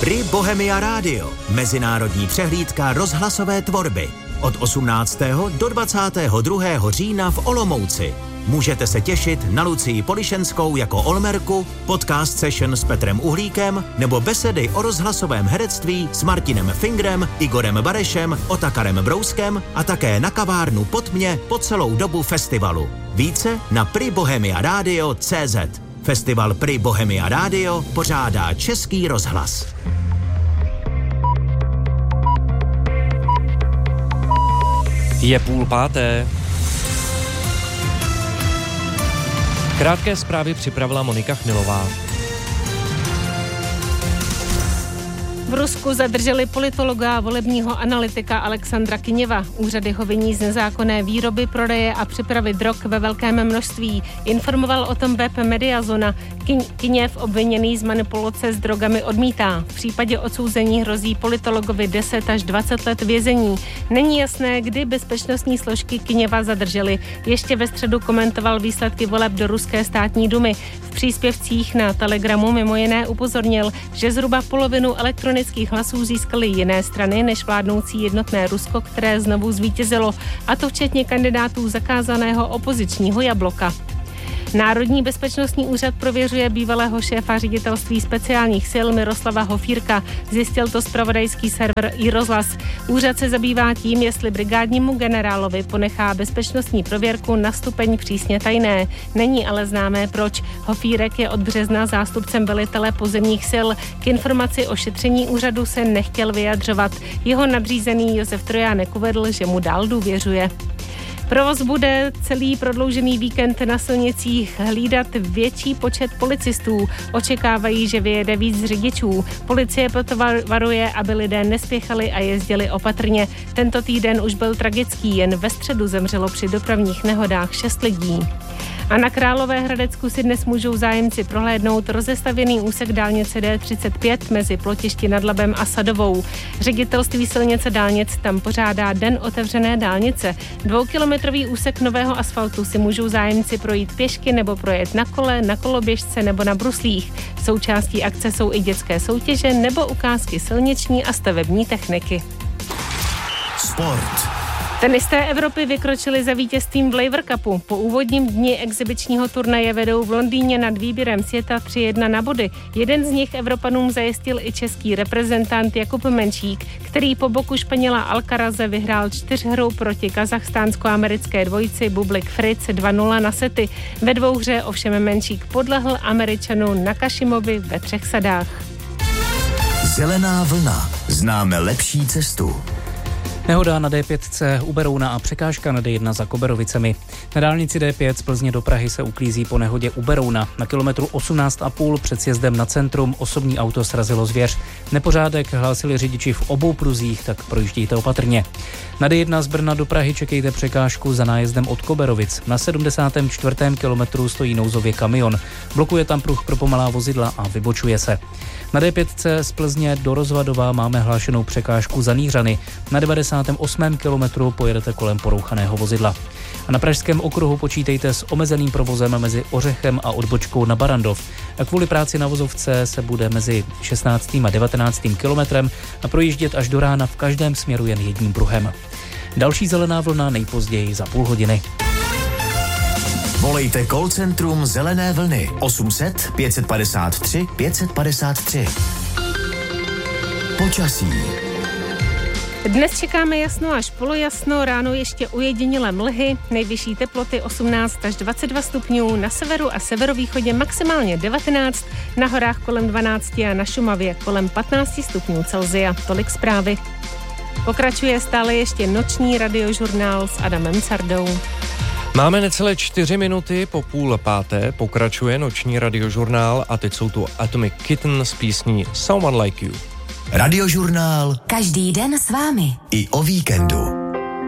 Pri Bohemia Radio, mezinárodní přehlídka rozhlasové tvorby. Od 18. do 22. října v Olomouci. Můžete se těšit na Lucii Polišenskou jako Olmerku, podcast session s Petrem Uhlíkem nebo besedy o rozhlasovém herectví s Martinem Fingrem, Igorem Barešem, Otakarem Brouskem a také na kavárnu Pod mě po celou dobu festivalu. Více na pribohemiaradio.cz. Festival Pri Bohemia Radio pořádá Český rozhlas. Je 4:30. Krátké zprávy připravila Monika Chmilová. V Rusku zadrželi politologa a volebního analytika Alexandra Kyněva. Úřady ho viní z nezákonné výroby, prodeje a přepravy drog ve velkém množství. Informoval o tom web Mediazona. Kyněv, obviněný z manipulace s drogami, odmítá. V případě odsouzení hrozí politologovi 10 až 20 let vězení. Není jasné, kdy bezpečnostní složky Kyněva zadrželi. Ještě ve středu komentoval výsledky voleb do ruské státní dumy. V příspěvcích na Telegramu mimo jiné upozornil, že zhruba polovinu elektronických hlasů získaly jiné strany než vládnoucí Jednotné Rusko, které znovu zvítězilo, a to včetně kandidátů zakázaného opozičního Jabloka. Národní bezpečnostní úřad prověřuje bývalého šéfa ředitelství speciálních sil Miroslava Hofírka. Zjistil to zpravodajský server iRozhlas. Úřad se zabývá tím, jestli brigádnímu generálovi ponechá bezpečnostní prověrku na stupeň přísně tajné. Není ale známé proč. Hofírek je od března zástupcem velitele pozemních sil. K informaci o šetření úřadu se nechtěl vyjadřovat. Jeho nadřízený Josef Trojánek uvedl, že mu dál důvěřuje. Provoz bude celý prodloužený víkend na silnicích hlídat větší počet policistů. Očekávají, že vyjede víc řidičů. Policie proto varuje, aby lidé nespěchali a jezdili opatrně. Tento týden už byl tragický, jen ve středu zemřelo při dopravních nehodách 6 lidí. A na Královéhradecku si dnes můžou zájemci prohlédnout rozestavěný úsek dálnice D35 mezi Plotišti nad Labem a Sadovou. Ředitelství silnice dálnic tam pořádá Den otevřené dálnice. 2kilometrový úsek nového asfaltu si můžou zájemci projít pěšky nebo projet na kole, na koloběžce nebo na bruslích. Součástí akce jsou i dětské soutěže nebo ukázky silniční a stavební techniky. Sport. Tenisté Evropy vykročili za vítězstvím v Laver Cupu. Po úvodním dni exibičního turnaje vedou v Londýně nad výběrem světa 3-1 na body. Jeden z nich Evropanům zajistil i český reprezentant Jakub Menšík, který po boku Španěla Alcaraze vyhrál 4hrou proti kazachstánsko-americké dvojici Bublik Fritz 2-0 na sety. Ve dvouhře ovšem Menšík podlehl Američanu Nakashimovi ve 3 sadách. Zelená vlna. Známe lepší cestu. Nehoda na D5 u Berouna a překážka na D1 za Koberovicemi. Na dálnici D5 z Plzně do Prahy se uklízí po nehodě u Berouna. Na kilometru 18,5 před sjezdem na centrum osobní auto srazilo zvěř. Nepořádek hlásili řidiči v obou pruzích, tak projíždějte opatrně. Na D1 z Brna do Prahy čekejte překážku za nájezdem od Koberovic. Na 74. kilometru stojí nouzově kamion. Blokuje tam pruh pro pomalá vozidla a vybočuje se. Na D5 z Plzně do Rozvadova máme hlášenou překážku za Nýřany. Na 98. kilometru pojedete kolem porouchaného vozidla. A na pražském okruhu počítejte s omezeným provozem mezi Ořechem a odbočkou na Barandov. A kvůli práci na vozovce se bude mezi 16. a 19. kilometrem a projíždět až do rána v každém směru jen jedním pruhem. Další zelená vlna nejpozději za půl hodiny. Volejte call centrum Zelené vlny 800 553 553. Počasí. Dnes čekáme jasno až polojasno, ráno ještě ujedinělé mlhy, nejvyšší teploty 18 až 22 stupňů, na severu a severovýchodě maximálně 19, na horách kolem 12 a na Šumavě kolem 15 stupňů Celsia. Tolik zprávy. Pokračuje stále ještě noční radiožurnál s Adamem Cardou. Máme necelé 4 minuty po 4:30, pokračuje noční radiožurnál a teď jsou tu Atomic Kitten s písní Someone Like You. Radiožurnál každý den s vámi. i o víkendu.